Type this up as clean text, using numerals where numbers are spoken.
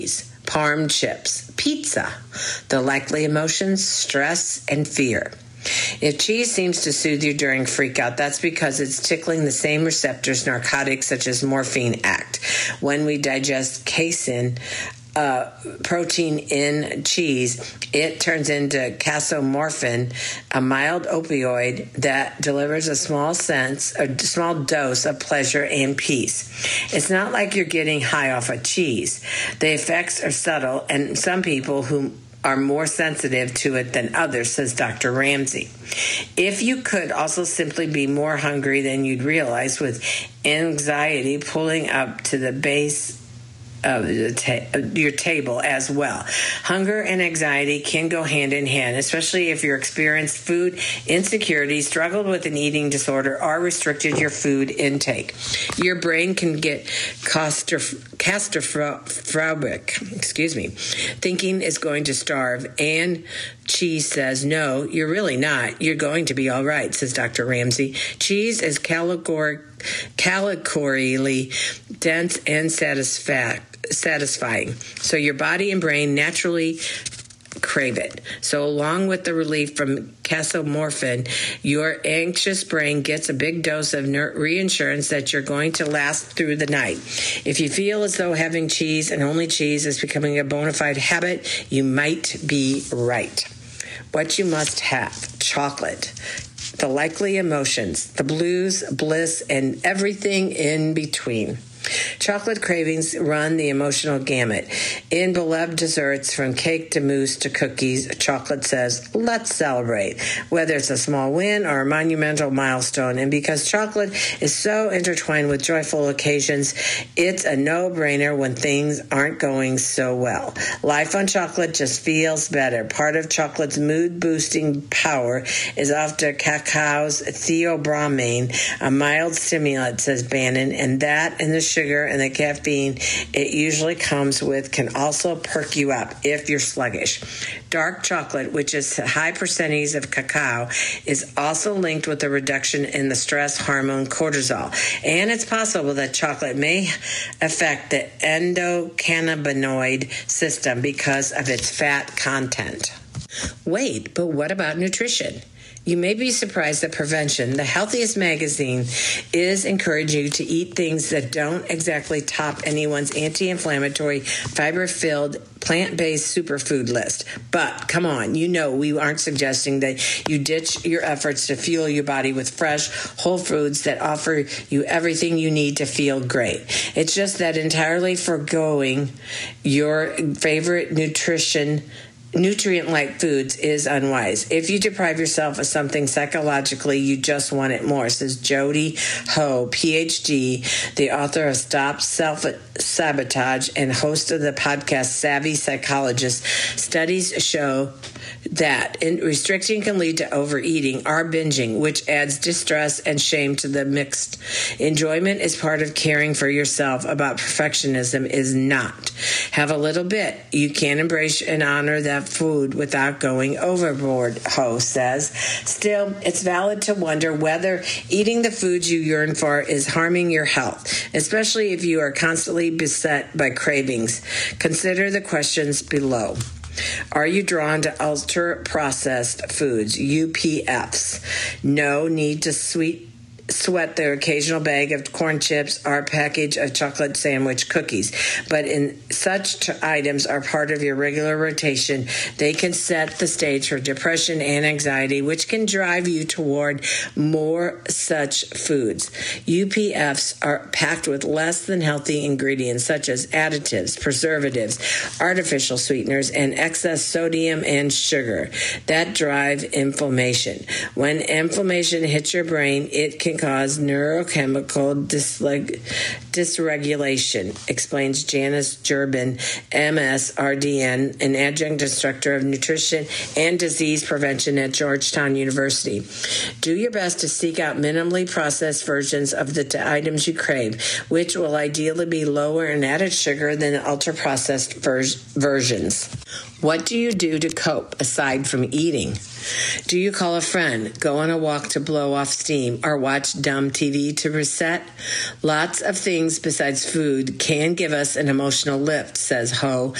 Parm chips, pizza. The likely emotions, stress, and fear. If cheese seems to soothe you during freakout, that's because it's tickling the same receptors narcotics such as morphine act. When we digest casein, protein in cheese, it turns into casomorphin, a mild opioid that delivers a small dose of pleasure and peace. It's not like you're getting high off of cheese. The effects are subtle, and some people who are more sensitive to it than others, says Dr. Ramsey. If you could also simply be more hungry than you'd realize, with anxiety pulling up to the base of your table as well. Hunger and anxiety can go hand in hand, especially if you're experienced food insecurity, struggled with an eating disorder, or restricted your food intake. Your brain can get claustrophobic, thinking it's going to starve, and cheese says, no, you're really not. You're going to be all right, says Dr. Ramsey. Cheese is calorically dense and satisfying, so your body and brain naturally crave it. So along with the relief from casomorphin, your anxious brain gets a big dose of reassurance that you're going to last through the night. If you feel as though having cheese and only cheese is becoming a bona fide habit, you might be right. What you must have: chocolate, the likely emotions, the blues, bliss, and everything in between. Chocolate cravings run the emotional gamut. In beloved desserts, from cake to mousse to cookies, chocolate says, let's celebrate, whether it's a small win or a monumental milestone. And because chocolate is so intertwined with joyful occasions, it's a no-brainer when things aren't going so well. Life on chocolate just feels better. Part of chocolate's mood-boosting power is often cacao's theobromine, a mild stimulant, says Bannon, and that and the sugar and the caffeine it usually comes with can also perk you up if you're sluggish. Dark chocolate, which is a high percentage of cacao, is also linked with a reduction in the stress hormone cortisol. And it's possible that chocolate may affect the endocannabinoid system because of its fat content. Wait, but what about nutrition? You may be surprised that Prevention, the healthiest magazine, is encouraging you to eat things that don't exactly top anyone's anti-inflammatory, fiber-filled, plant-based superfood list. But come on, we aren't suggesting that you ditch your efforts to fuel your body with fresh, whole foods that offer you everything you need to feel great. It's just that entirely foregoing your favorite nutrient-like foods is unwise. If you deprive yourself of something psychologically, you just want it more, says Jody Ho, PhD, the author of Stop Self-Sabotage and host of the podcast Savvy Psychologist. Studies show that restricting can lead to overeating or binging, which adds distress and shame to the mix. Enjoyment is part of caring for yourself. About perfectionism is not. Have a little bit. You can embrace and honor that food without going overboard, Ho says. Still, it's valid to wonder whether eating the foods you yearn for is harming your health, especially if you are constantly beset by cravings. Consider the questions below. Are you drawn to ultra-processed foods, UPFs? No need to sweat the occasional bag of corn chips or package of chocolate sandwich cookies. But in such items are part of your regular rotation, they can set the stage for depression and anxiety, which can drive you toward more such foods. UPFs are packed with less than healthy ingredients such as additives, preservatives, artificial sweeteners, and excess sodium and sugar that drive inflammation. When inflammation hits your brain, it can cause neurochemical dysregulation, explains Janice Durbin, MSRDN, an adjunct instructor of nutrition and disease prevention at Georgetown University. Do your best to seek out minimally processed versions of the items you crave, which will ideally be lower in added sugar than ultra-processed versions. What do you do to cope aside from eating? Do you call a friend, go on a walk to blow off steam, or watch watch dumb TV to reset? Lots of things besides food can give us an emotional lift, says Ho,